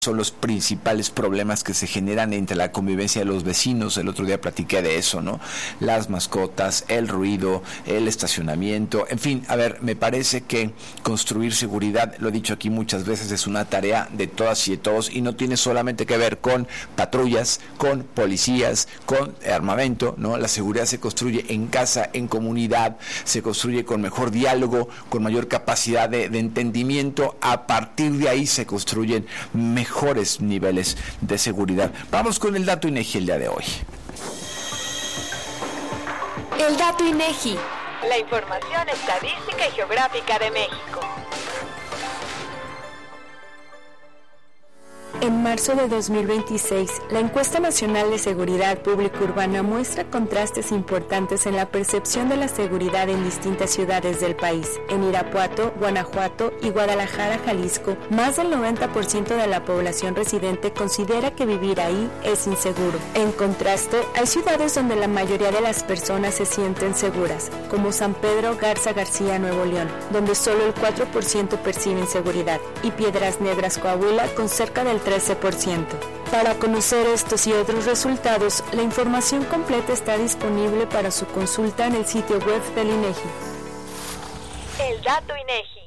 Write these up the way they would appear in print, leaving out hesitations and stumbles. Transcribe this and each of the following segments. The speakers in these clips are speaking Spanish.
son los principales problemas que se generan entre la convivencia de los vecinos. El otro día platiqué de eso, ¿no? Las mascotas, el ruido, el estacionamiento, en fin, a ver, me parece que construir seguridad, lo he dicho aquí muchas veces, es una tarea de todas y de todos, y no tiene solamente que ver con patrullas, con policías, con armamento, ¿no? La seguridad se construye en casa, en comunidad, se construye con mejor diálogo, con mayor capacidad de entendimiento. A partir de ahí se construyen mejores niveles de seguridad. Vamos con el dato INEGI el día de hoy. El dato INEGI. La información estadística y geográfica de México. En marzo de 2026, la Encuesta Nacional de Seguridad Pública Urbana muestra contrastes importantes en la percepción de la seguridad en distintas ciudades del país. En Irapuato, Guanajuato y Guadalajara, Jalisco, más del 90% de la población residente considera que vivir ahí es inseguro. En contraste, hay ciudades donde la mayoría de las personas se sienten seguras, como San Pedro Garza García, Nuevo León, donde solo el 4% percibe inseguridad, y Piedras Negras, Coahuila, con cerca del 13%. Para conocer estos y otros resultados, la información completa está disponible para su consulta en el sitio web del INEGI. El dato INEGI.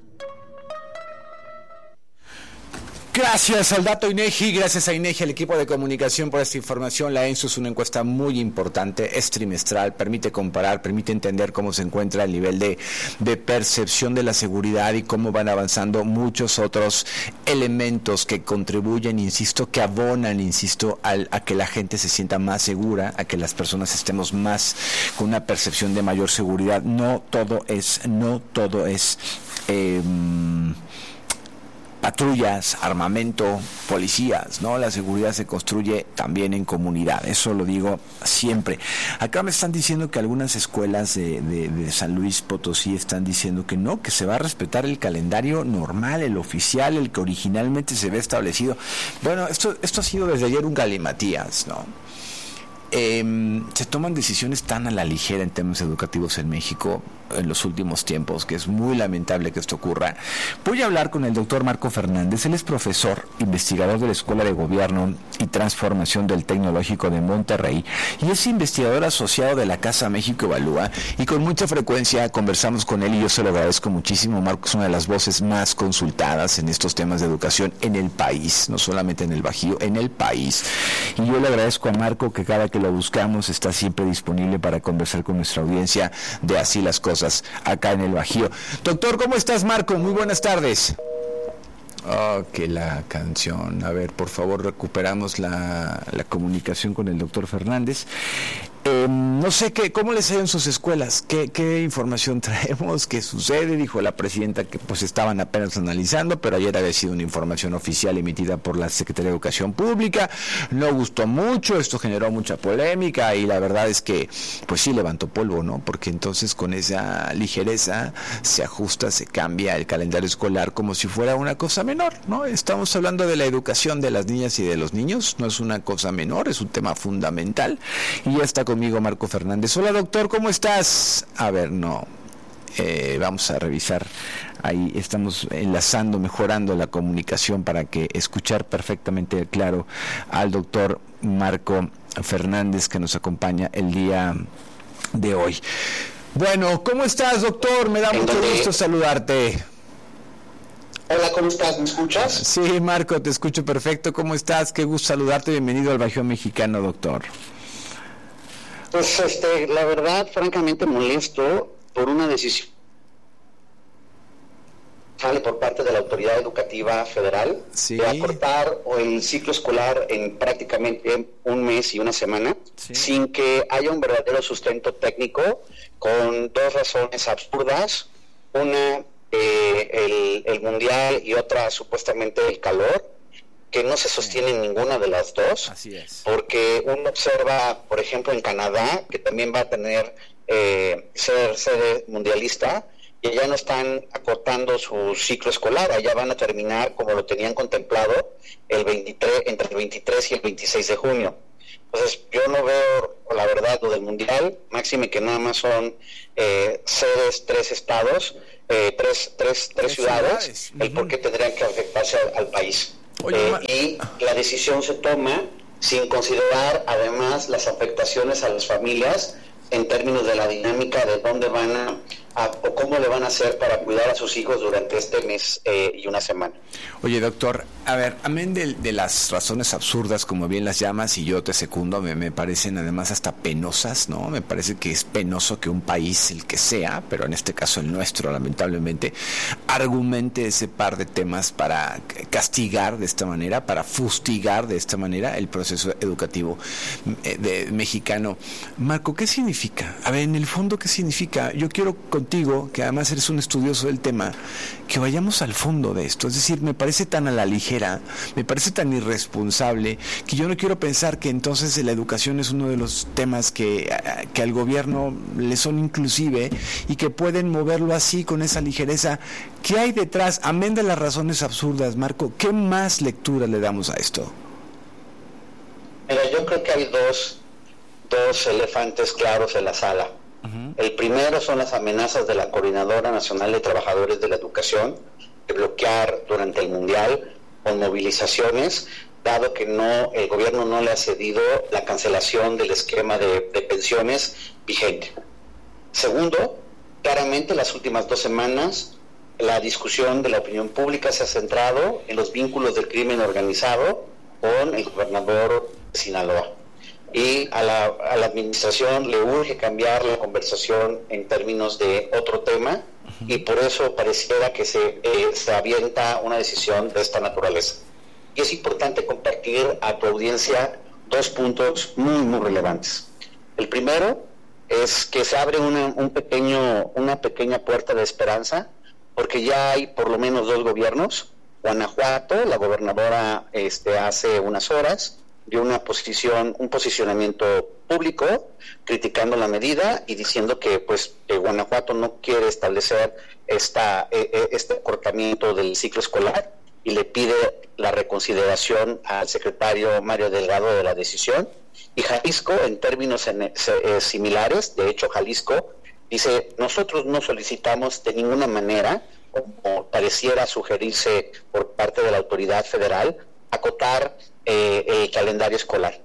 Gracias al dato INEGI, gracias a INEGI, al equipo de comunicación por esta información. La ENSU es una encuesta muy importante, es trimestral, permite comparar, permite entender cómo se encuentra el nivel de percepción de la seguridad y cómo van avanzando muchos otros elementos que contribuyen, insisto, que abonan, insisto, a que la gente se sienta más segura, a que las personas estemos más con una percepción de mayor seguridad. No todo es patrullas, armamento, policías, ¿no? La seguridad se construye también en comunidad, eso lo digo siempre. Acá me están diciendo que algunas escuelas de San Luis Potosí están diciendo que no, que se va a respetar el calendario normal, el oficial, el que originalmente se ve establecido. Bueno, esto ha sido desde ayer un galimatías, ¿no? Se toman decisiones tan a la ligera en temas educativos en México en los últimos tiempos, que es muy lamentable que esto ocurra. Voy a hablar con el doctor Marco Fernández. Él es profesor, investigador de la Escuela de Gobierno y Transformación del Tecnológico de Monterrey y es investigador asociado de la Casa México Evalúa, y con mucha frecuencia conversamos con él y yo se lo agradezco muchísimo. Marco es una de las voces más consultadas en estos temas de educación en el país, no solamente en el Bajío, en el país. Y yo le agradezco a Marco que cada que lo buscamos está siempre disponible para conversar con nuestra audiencia de Así las Cosas acá en el Bajío. Doctor, ¿cómo estás, Marco? Muy buenas tardes. Oh, que la canción. A ver, por favor, recuperamos la comunicación con el doctor Fernández. No sé cómo les ha ido en sus escuelas, qué información traemos, qué sucede. Dijo la presidenta que pues estaban apenas analizando, pero ayer había sido una información oficial emitida por la Secretaría de Educación Pública. No gustó mucho, esto generó mucha polémica y la verdad es que pues sí levantó polvo, ¿no? Porque entonces con esa ligereza se ajusta, se cambia el calendario escolar como si fuera una cosa menor, ¿no? Estamos hablando de la educación de las niñas y de los niños, no es una cosa menor, es un tema fundamental. Y ya está conmigo Marco Fernández. Hola, doctor, ¿cómo estás? A ver, vamos a revisar. Ahí estamos enlazando, mejorando la comunicación para que escuchar perfectamente claro al doctor Marco Fernández, que nos acompaña el día de hoy. Bueno, ¿cómo estás, doctor? Me da mucho gusto saludarte. Hola, ¿cómo estás? ¿Me escuchas? Sí, Marco, te escucho perfecto. ¿Cómo estás? Qué gusto saludarte. Bienvenido al Bajío Mexicano, doctor. Pues la verdad, francamente molesto por una decisión por parte de la Autoridad Educativa Federal, sí, de acortar el ciclo escolar en prácticamente un mes y una semana, sí, sin que haya un verdadero sustento técnico, con dos razones absurdas. Una, el mundial, y otra supuestamente el calor, que no se sostiene en ninguna de las dos. Así es. Porque uno observa, por ejemplo, en Canadá, que también va a tener ser sede mundialista, y ya no están acortando su ciclo escolar, allá van a terminar como lo tenían contemplado entre el 23 y el 26 de junio. Entonces yo no veo, la verdad, lo del mundial, máxime que nada más son sedes, 3 estados, tres ciudades, el por qué tendrían que afectarse al país. y la decisión se toma sin considerar además las afectaciones a las familias en términos de la dinámica de dónde van o cómo le van a hacer para cuidar a sus hijos durante este mes y una semana. Oye, doctor, a ver, amén de las razones absurdas, como bien las llamas, y yo te secundo, me parecen además hasta penosas, ¿no? Me parece que es penoso que un país, el que sea, pero en este caso el nuestro, lamentablemente, argumente ese par de temas para castigar de esta manera, para fustigar de esta manera el proceso educativo mexicano. Marco, ¿qué significa? A ver, en el fondo, ¿qué significa? Yo quiero contigo, que además eres un estudioso del tema, que vayamos al fondo de esto. Es decir, me parece tan a la ligera, me parece tan irresponsable, que yo no quiero pensar que entonces la educación es uno de los temas que al gobierno le son inclusive y que pueden moverlo así con esa ligereza. ¿Qué hay detrás? Amén de las razones absurdas, Marco, ¿qué más lectura le damos a esto? Mira, yo creo que hay dos elefantes claros en la sala. El primero son las amenazas de la Coordinadora Nacional de Trabajadores de la Educación de bloquear durante el Mundial con movilizaciones, dado que el gobierno no le ha cedido la cancelación del esquema de pensiones vigente. Segundo, claramente las últimas 2 semanas la discusión de la opinión pública se ha centrado en los vínculos del crimen organizado con el gobernador de Sinaloa. Y a la administración le urge cambiar la conversación en términos de otro tema, y por eso pareciera que se avienta una decisión de esta naturaleza. Y es importante compartir a tu audiencia 2 puntos muy, muy relevantes. El primero es que se abre una pequeña puerta de esperanza, porque ya hay por lo menos 2 gobiernos. Guanajuato, la gobernadora hace unas horas dio un posicionamiento público criticando la medida y diciendo que Guanajuato no quiere establecer este acortamiento del ciclo escolar y le pide la reconsideración al secretario Mario Delgado de la decisión. Y Jalisco, en términos similares, de hecho Jalisco dice: nosotros no solicitamos de ninguna manera, como pareciera sugerirse por parte de la autoridad federal, acotar el calendario escolar.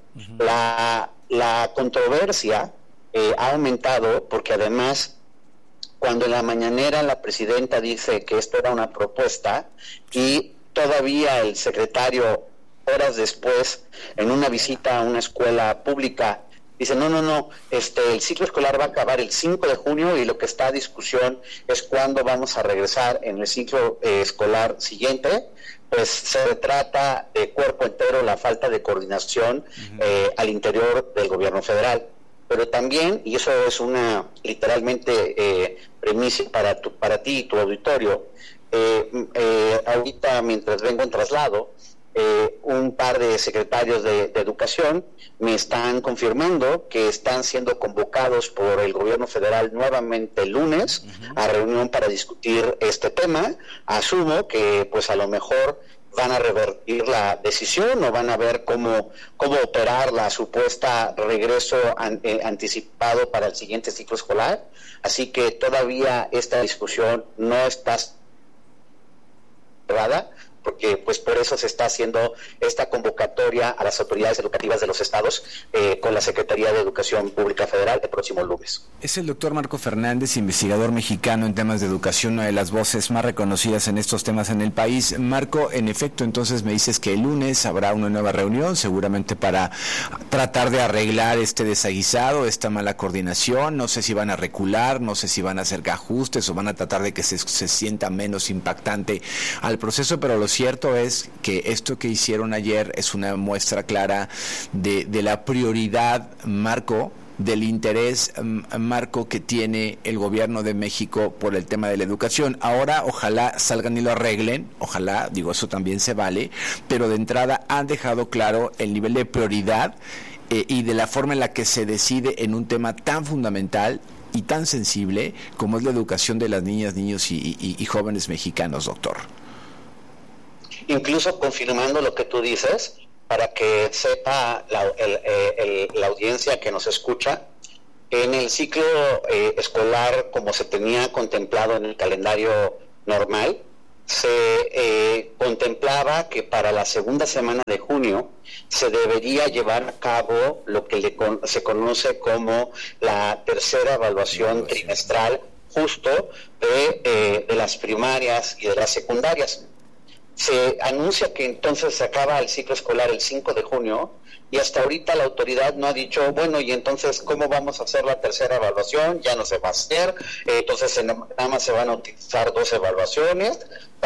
La controversia ha aumentado porque además, cuando en la mañanera la presidenta dice que esto era una propuesta y todavía el secretario, horas después, en una visita a una escuela pública, dice no, el ciclo escolar va a acabar el 5 de junio y lo que está a discusión es cuándo vamos a regresar en el ciclo escolar siguiente, pues se retrata de cuerpo entero la falta de coordinación al interior del gobierno federal. Pero también, y eso es una literalmente premisa para ti y tu auditorio, ahorita mientras vengo en traslado, un par de secretarios de educación me están confirmando que están siendo convocados por el gobierno federal nuevamente el lunes a reunión para discutir este tema. Asumo que a lo mejor van a revertir la decisión o van a ver cómo operar la supuesta regreso anticipado para el siguiente ciclo escolar. Así que todavía esta discusión no está cerrada, porque por eso se está haciendo esta convocatoria a las autoridades educativas de los estados con la Secretaría de Educación Pública Federal el próximo lunes. Es el doctor Marco Fernández, investigador mexicano en temas de educación, una de las voces más reconocidas en estos temas en el país. Marco, en efecto, entonces me dices que el lunes habrá una nueva reunión, seguramente para tratar de arreglar este desaguisado, esta mala coordinación. No sé si van a recular, no sé si van a hacer ajustes o van a tratar de que se sienta menos impactante al proceso, pero lo cierto es que esto que hicieron ayer es una muestra clara de la prioridad, Marco, del interés, Marco, que tiene el gobierno de México por el tema de la educación. Ahora ojalá salgan y lo arreglen, ojalá, eso también se vale, pero de entrada han dejado claro el nivel de prioridad y de la forma en la que se decide en un tema tan fundamental y tan sensible como es la educación de las niñas, niños y jóvenes mexicanos, doctor. Incluso confirmando lo que tú dices, para que sepa la audiencia que nos escucha, en el ciclo escolar como se tenía contemplado en el calendario normal, se contemplaba que para la segunda semana de junio se debería llevar a cabo lo que se conoce como la tercera evaluación trimestral justo de las primarias y de las secundarias. Se anuncia que entonces se acaba el ciclo escolar el 5 de junio y hasta ahorita la autoridad no ha dicho, bueno, y entonces, ¿cómo vamos a hacer la tercera evaluación? Ya no se va a hacer, entonces nada más se van a utilizar 2 evaluaciones.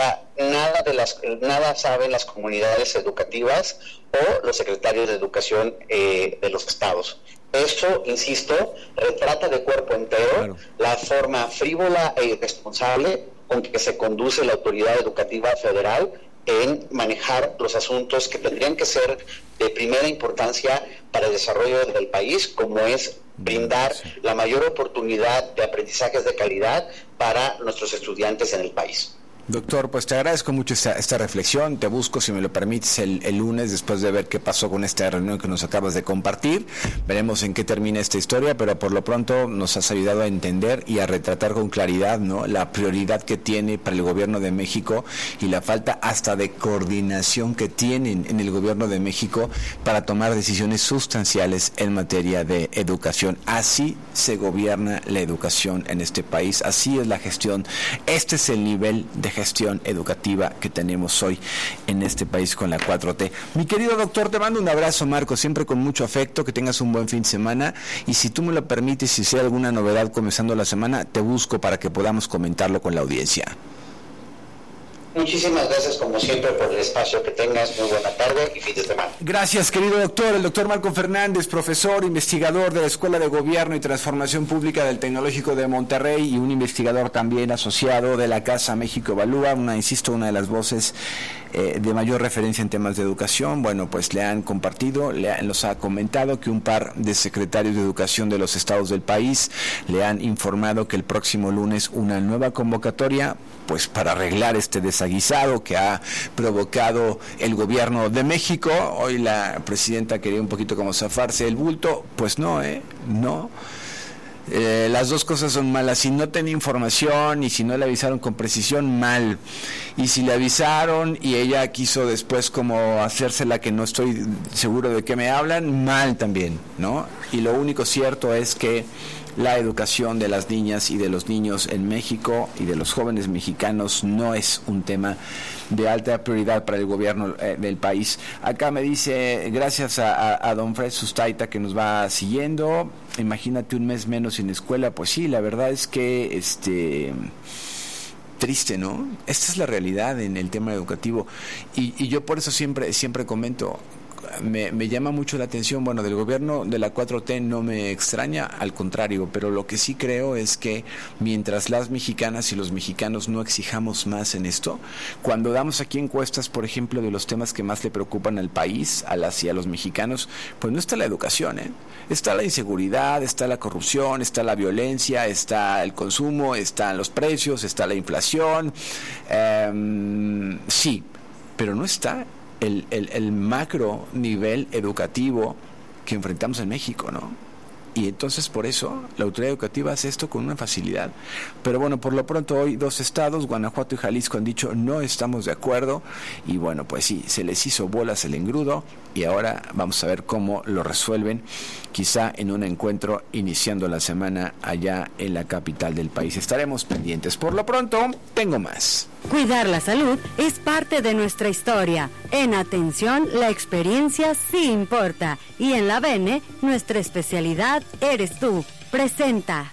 Nada saben las comunidades educativas o los secretarios de educación de los estados. Eso, insisto, retrata de cuerpo entero la forma frívola e irresponsable con que se conduce la autoridad educativa federal en manejar los asuntos que tendrían que ser de primera importancia para el desarrollo del país, como es brindar la mayor oportunidad de aprendizajes de calidad para nuestros estudiantes en el país. Doctor, pues te agradezco mucho esta reflexión. Te busco, si me lo permites, el lunes, después de ver qué pasó con esta reunión que nos acabas de compartir. Veremos en qué termina esta historia, pero por lo pronto nos has ayudado a entender y a retratar con claridad, ¿no?, la prioridad que tiene para el gobierno de México y la falta hasta de coordinación que tienen en el gobierno de México para tomar decisiones sustanciales en materia de educación. Así se gobierna la educación en este país, así es la gestión. Este es el nivel de gestión educativa que tenemos hoy en este país con la 4T. Mi querido doctor, te mando un abrazo, Marco, siempre con mucho afecto, que tengas un buen fin de semana, y si tú me lo permites, si sea alguna novedad comenzando la semana, te busco para que podamos comentarlo con la audiencia. Muchísimas gracias, como siempre, por el espacio que tengas. Muy buena tarde y fin de semana. Gracias, querido doctor. El doctor Marco Fernández, profesor, investigador de la Escuela de Gobierno y Transformación Pública del Tecnológico de Monterrey y un investigador también asociado de la Casa México Evalúa, una de las voces de mayor referencia en temas de educación. Bueno, pues le han compartido, los ha comentado que un par de secretarios de educación de los estados del país le han informado que el próximo lunes una nueva convocatoria, pues para arreglar este desaguisado que ha provocado el gobierno de México. Hoy la presidenta quería un poquito como zafarse el bulto, pues no, no. Las dos cosas son malas. Si no tenía información y si no le avisaron con precisión, mal. Y si le avisaron y ella quiso después como hacérsela que no estoy seguro de qué me hablan, mal también, ¿no? Y lo único cierto es que la educación de las niñas y de los niños en México y de los jóvenes mexicanos no es un tema de alta prioridad para el gobierno del país. Acá me dice, gracias a don Fred Sustaita que nos va siguiendo, imagínate un mes menos sin escuela. Pues sí, la verdad es que triste, ¿no? Esta es la realidad en el tema educativo y yo por eso siempre comento, me llama mucho la atención, bueno, del gobierno de la 4T no me extraña, al contrario, pero lo que sí creo es que mientras las mexicanas y los mexicanos no exijamos más en esto, cuando damos aquí encuestas, por ejemplo, de los temas que más le preocupan al país, a las y a los mexicanos, pues no está la educación, está la inseguridad, está la corrupción, está la violencia, está el consumo, están los precios, está la inflación, sí, pero no está el macro nivel educativo que enfrentamos en México, ¿no? Y entonces por eso la autoridad educativa hace esto con una facilidad. Pero bueno, por lo pronto hoy 2 estados, Guanajuato y Jalisco, han dicho no estamos de acuerdo, y bueno, pues sí, se les hizo bolas el engrudo y ahora vamos a ver cómo lo resuelven, quizá en un encuentro iniciando la semana allá en la capital del país. Estaremos pendientes. Por lo pronto, tengo más. Cuidar la salud es parte de nuestra historia. En Atención, la experiencia sí importa. Y en la Bene, nuestra especialidad eres tú. Presenta.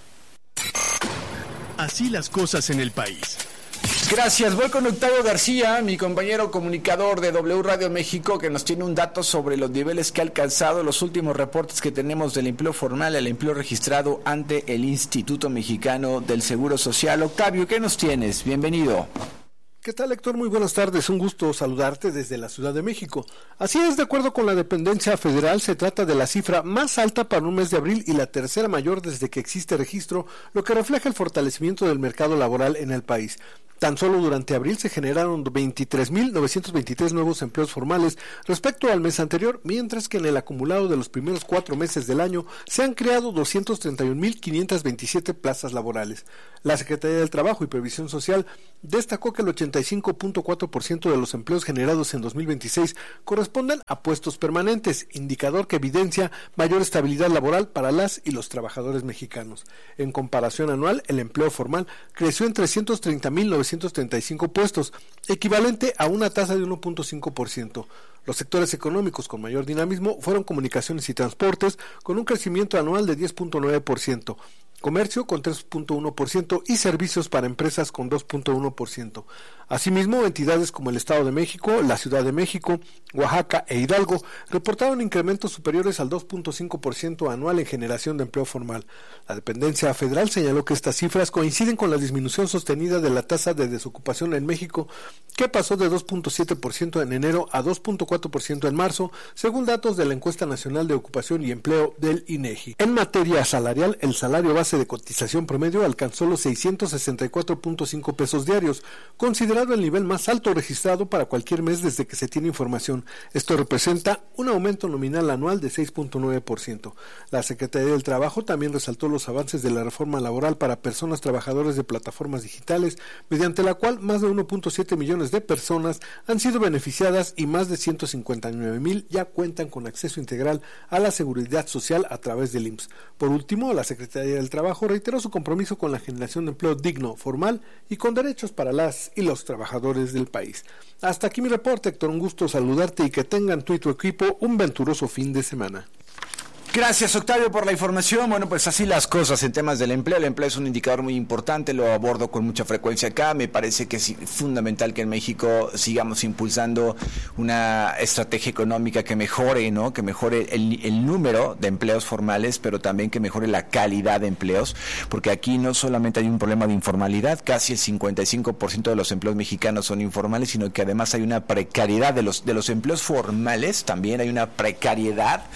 Así las cosas en el país. Gracias. Voy con Octavio García, mi compañero comunicador de W Radio México, que nos tiene un dato sobre los niveles que ha alcanzado los últimos reportes que tenemos del empleo formal, el empleo registrado ante el Instituto Mexicano del Seguro Social. Octavio, ¿qué nos tienes? Bienvenido. ¿Qué tal, Héctor? Muy buenas tardes, un gusto saludarte desde la Ciudad de México. Así es, de acuerdo con la dependencia federal, se trata de la cifra más alta para un mes de abril y la tercera mayor desde que existe registro, lo que refleja el fortalecimiento del mercado laboral en el país. Tan solo durante abril se generaron 23.923 nuevos empleos formales respecto al mes anterior, mientras que en el acumulado de los primeros 4 meses del año se han creado 231.527 plazas laborales. La Secretaría del Trabajo y Previsión Social destacó que el 55.4% de los empleos generados en 2026 corresponden a puestos permanentes, indicador que evidencia mayor estabilidad laboral para las y los trabajadores mexicanos. En comparación anual, el empleo formal creció en 330.935 puestos, equivalente a una tasa de 1.5%. Los sectores económicos con mayor dinamismo fueron comunicaciones y transportes, con un crecimiento anual de 10.9%, comercio con 3.1% y servicios para empresas con 2.1%. Asimismo, entidades como el Estado de México, la Ciudad de México, Oaxaca e Hidalgo reportaron incrementos superiores al 2.5% anual en generación de empleo formal. La dependencia federal señaló que estas cifras coinciden con la disminución sostenida de la tasa de desocupación en México, que pasó de 2.7% en enero a 2.4% en marzo, según datos de la Encuesta Nacional de Ocupación y Empleo del INEGI. En materia salarial, el salario base de cotización promedio alcanzó los 664.5 pesos diarios, considerado el nivel más alto registrado para cualquier mes desde que se tiene información. Esto representa un aumento nominal anual de 6.9%. La Secretaría del Trabajo también resaltó los avances de la reforma laboral para personas trabajadoras de plataformas digitales, mediante la cual más de 1.7 millones de personas han sido beneficiadas y más de 159,000 ya cuentan con acceso integral a la seguridad social a través del IMSS. Por último, la Secretaría del Trabajo reiteró su compromiso con la generación de empleo digno, formal y con derechos para las y los trabajadores del país. Hasta aquí mi reporte, Héctor. Un gusto saludarte y que tengan tú y tu equipo un venturoso fin de semana. Gracias, Octavio, por la información. Bueno, pues así las cosas en temas del empleo. El empleo es un indicador muy importante, lo abordo con mucha frecuencia acá. Me parece que es fundamental que en México sigamos impulsando una estrategia económica que mejore, ¿no? Que mejore el número de empleos formales, pero también que mejore la calidad de empleos, porque aquí no solamente hay un problema de informalidad, casi el 55% de los empleos mexicanos son informales, sino que además hay una precariedad de los empleos formales, también hay una precariedad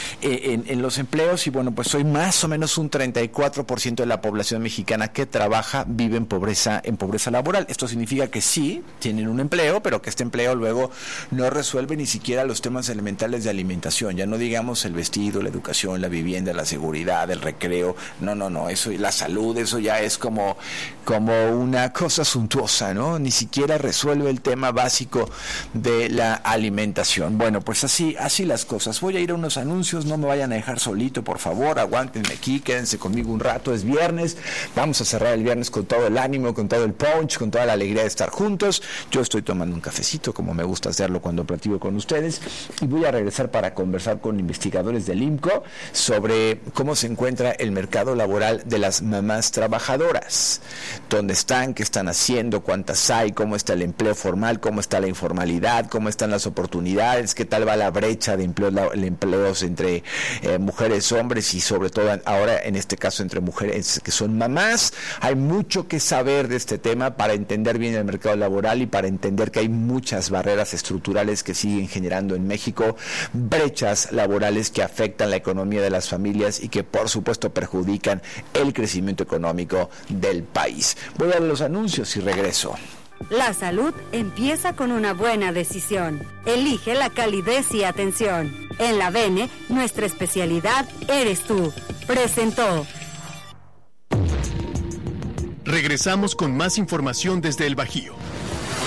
en los empleos, y bueno, pues hoy más o menos un 34% de la población mexicana que trabaja vive en pobreza laboral. Esto significa que sí, tienen un empleo, pero que este empleo luego no resuelve ni siquiera los temas elementales de alimentación, ya no digamos el vestido, la educación, la vivienda, la seguridad, el recreo, no, eso, la salud, eso ya es como una cosa suntuosa, ¿no? Ni siquiera resuelve el tema básico de la alimentación. Bueno, pues así las cosas. Voy a ir a unos anuncios, no me vayan a dejar solito, por favor, aguántenme aquí, quédense conmigo un rato, es viernes, vamos a cerrar el viernes con todo el ánimo, con todo el punch, con toda la alegría de estar juntos. Yo estoy tomando un cafecito, como me gusta hacerlo cuando platico con ustedes, y voy a regresar para conversar con investigadores del IMCO sobre cómo se encuentra el mercado laboral de las mamás trabajadoras, dónde están, qué están haciendo, cuántas hay, cómo está el empleo formal, cómo está la informalidad, cómo están las oportunidades, qué tal va la brecha de empleos entre mujeres, hombres, y sobre todo ahora en este caso entre mujeres que son mamás. Hay mucho que saber de este tema para entender bien el mercado laboral y para entender que hay muchas barreras estructurales que siguen generando en México brechas laborales que afectan la economía de las familias y que por supuesto perjudican el crecimiento económico del país. Voy a dar los anuncios y regreso. La salud empieza con una buena decisión. Elige la calidez y atención. En la Bene, nuestra especialidad eres tú. Presentó. Regresamos con más información desde el Bajío.